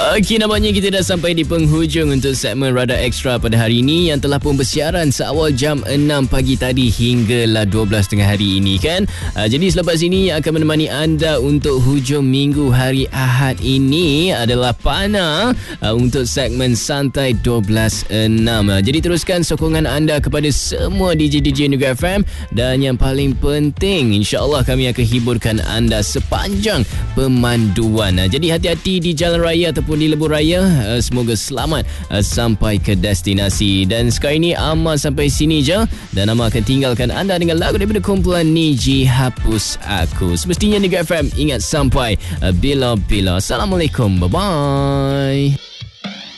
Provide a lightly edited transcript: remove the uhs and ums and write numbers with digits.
Okey, nampaknya kita dah sampai di penghujung untuk segmen Radar Extra pada hari ini yang telah pun bersiaran seawal jam 6 pagi tadi hinggalah 12 tengah hari ini kan. Jadi selepas ini yang akan menemani anda untuk hujung minggu hari Ahad ini adalah Pana untuk segmen Santai 12.6. Jadi teruskan sokongan anda kepada semua DJ-DJ Nuga FM dan yang paling penting insya-Allah kami akan hiburkan anda sepanjang pemanduan. Jadi hati-hati di jalan raya ataupun di lebuh raya. Semoga selamat sampai ke destinasi. Dan sekarang ini Amal sampai sini je dan Amal akan tinggalkan anda dengan lagu daripada kumpulan Niji, Hapus Aku. Semestinya Nuga FM ingat sampai bila-bila. Assalamualaikum, bye-bye.